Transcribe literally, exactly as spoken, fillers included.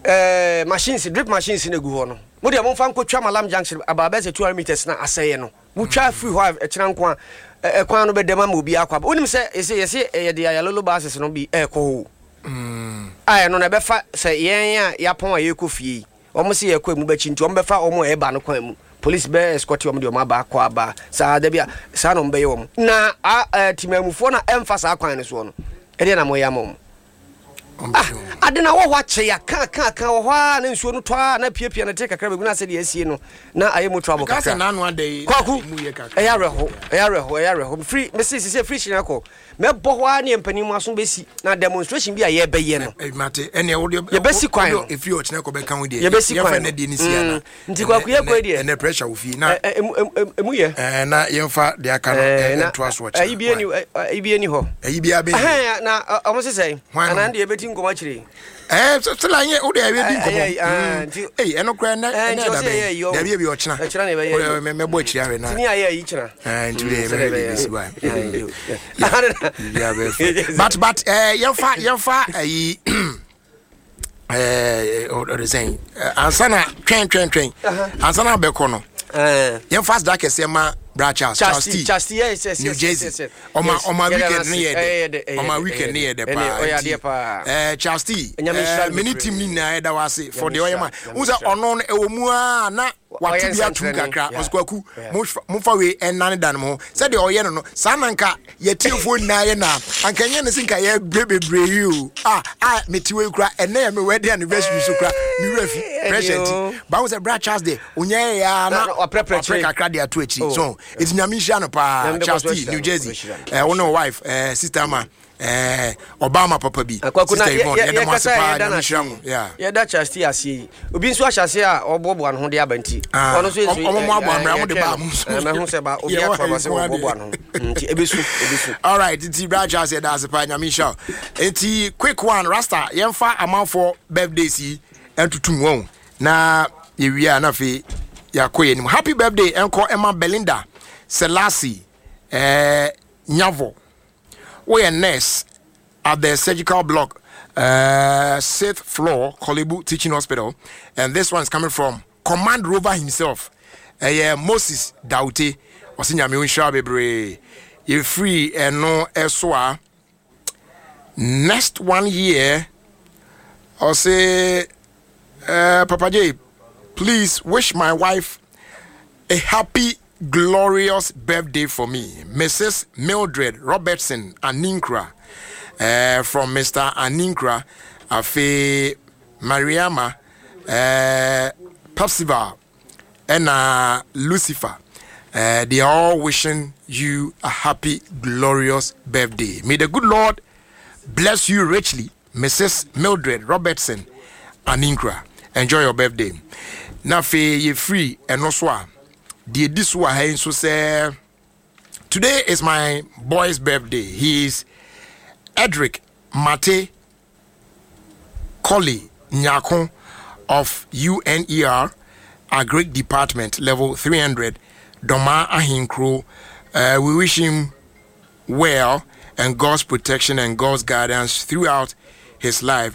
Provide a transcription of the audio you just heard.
eh machines drip machines na gu ho no mo de mo fa nkotwa malam junction about two hundred meters na aseye no wo twa free ho e kira nko a e kwan no be dem ma obi akwa onim se ese yese ye de ayalolo bases no bi e ko ho mm ai no na be fa se yen a ya pon a ye ko fie omo se ye ko mu ba chi nti omo be fa omo e ba no kwan mu police be escort omo de omo ba kwa aba sa da bia sa no mbe ye omo na a timamufo na emphasize akwan ne so no e de na mo ya mo adena wo wache ya ka ka ka wo ha na nsuo no toa na piepie na take kakra beguna se de asie no na aye mu trouble kakra na no ade mu ye kakra eya reho eya reho eya reho free me see see free shina ko me bo ho a ne mpanimu aso besi na demonstration bi a ye be ye no e mate ene wo de ye besi kwan if you ochina ko be kan wo de ye besi kwan na de ni sia na nti kwa ku ye ko de ene pressure wo fi na emu ye eh na ye mfa de aka no e to aso ayi bi eni ayi bi eni ho ayi bi abe eh na omo se sei ana de beti ngoma chire eh so la nye o de abi din komo eh eno kra na na da be da bi bi o china china ne be me me bo chira we na ni aye yi china eh nti de me be si ba but but eh yemfa yemfa ayi eh o de sen ansana twen twen twen ansana be ko no eh yemfa da kese ma Bra Charles Charles T Charles T yes yes New Jersey oma oma weekend ni ye oma weekend ni ye de pa eh Charles T many team ni na e da wase for the oyema unza ono no ewo mu a na watu bia tum kakra oskwaku mu fa we enane dan mo se de oye no no sananka ye tiefo na ye na ankanye ne sinka ye bebebre you ah ah metiwe kura ene ye me wedding anniversary so kura mi refi present ba unza Bra Charles de onye ya na prepare kakra de atu echi so it's Nyamisha no pa Charles T New Jersey eh one wife eh sister ma eh Obama papa bi sister Yvonne ya da mo pa Nyamisha mo yeah ya da Charles T asie obi nso ahase a obobo an ho de abanti ono so eso omo mo abo amra mo de ba mo me hu se ba obi akwa se obobo an ho nti ebesu ebesu all right nti Bra Charles ya da se pa Nyamisha nti quick one Rasta yemfa amanfo birthday si entutum won na yewia na fe yakoye nim happy birthday enko Emma Belinda Selassie eh Nyavo we a nurse at the surgical block uh sixth floor Kolebu Teaching Hospital, and this one is coming from Command Rover himself eh yeah, Moses Daute osinya me unsha bebre you free and no eswa next one year or say uh Papa J, please wish my wife a happy glorious birthday for me, Missus Mildred Robertson Aninkra, uh, from Mister Aninkra, Afe Mariama, uh, Papsiva, and uh, Lucifer. Uh, they are all wishing you a happy, glorious birthday. May the good Lord bless you richly, Missus Mildred Robertson Aninkra. Enjoy your birthday. Now, you free and no swap. The this one so say today is my boy's birthday. He is Edric Mate Colley Nyakon of U N E R Agric Department level three hundred Doma Ahinkro. Uh, we wish him well and God's protection and God's guidance throughout his life.